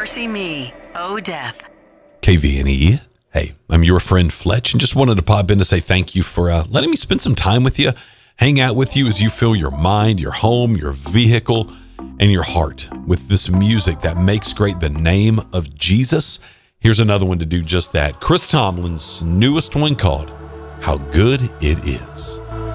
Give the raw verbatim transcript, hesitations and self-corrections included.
Mercy Me, O Death. K V N E. Hey, I'm your friend Fletch, and just wanted to pop in to say thank you for uh, letting me spend some time with you, hang out with you as you fill your mind, your home, your vehicle, and your heart with this music that makes great the name of Jesus. Here's another one to do just that. Chris Tomlin's newest one called How Good It Is.